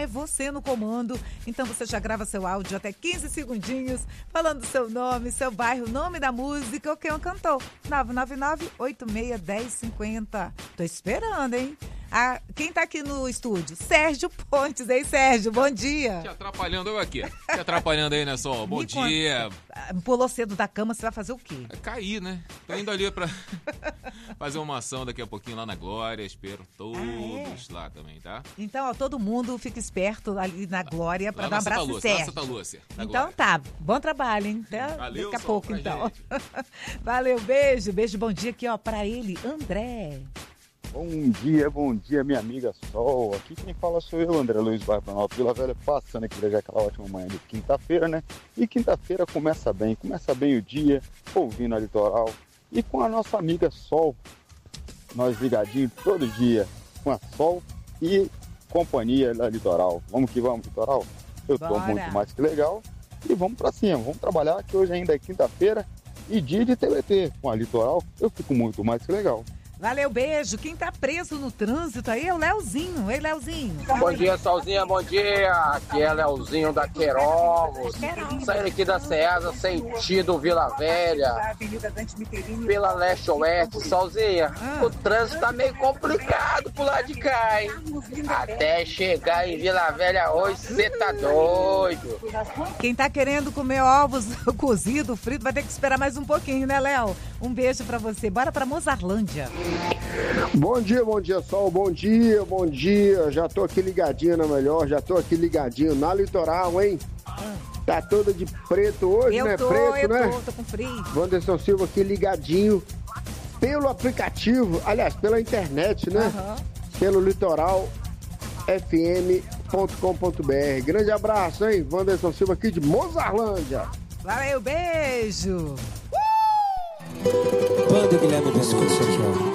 é você no comando. Então você já grava seu áudio até 15 segundinhos, falando seu nome, seu bairro, nome da música ou quem cantou. 999-861050. Tô esperando, hein? Quem tá aqui no estúdio? Sérgio Pontes, hein, Sérgio? Bom dia. Te atrapalhando eu aqui. Te atrapalhando aí, né, Sol? Bom dia. Pulou cedo da cama, você vai fazer o quê? Cair, né? Tô indo ali pra fazer uma ação daqui a pouquinho lá na Glória. Espero todos lá também, tá? Então, ó, todo mundo fica esperto ali na Glória pra dar um abraço Lúcia, Sérgio. Santa Lúcia. Então Glória. tá, bom trabalho, hein? Até Valeu, daqui a Sol, pouco, então. Valeu, beijo, bom dia aqui, ó, pra ele, André. Bom dia, minha amiga Sol. Aqui quem fala sou eu, André Luiz Barbanópolis, Vila Velha, passando aqui já aquela ótima manhã de quinta-feira, né? E quinta-feira começa bem o dia, ouvindo a Litoral e com a nossa amiga Sol. Nós ligadinhos todo dia com a Sol e companhia da Litoral. Vamos que vamos, Litoral? Eu tô muito mais que legal e vamos pra cima, vamos trabalhar que hoje ainda é quinta-feira e dia de TBT. Com a Litoral eu fico muito mais que legal. Valeu, beijo. Quem tá preso no trânsito aí é o Leozinho. Ei, Leozinho. Bom dia, Solzinha, bom dia. Aqui é Leozinho da Queiroz. Saindo aqui da Ceasa, sentido Vila Velha, pela leste-oeste. Solzinha, o trânsito tá meio complicado pro lado de cá, hein? Até chegar em Vila Velha hoje, você tá doido. Quem tá querendo comer ovos cozido, frito, vai ter que esperar mais um pouquinho, né, Léo? Um beijo pra você. Bora pra Mozarlândia. Bom dia, Sol, bom dia, já tô aqui ligadinho na melhor, já tô aqui ligadinho na Litoral, hein? Tá toda de preto hoje, né? Preto, né? Tô com frio. Wanderson Silva aqui ligadinho pelo aplicativo, aliás, pela internet, né? Pelo Litoral fm.com.br. Grande abraço, hein? Wanderson Silva aqui de Mozarlândia. Valeu, beijo! Banda Guilherme Biscoito, aqui, ó.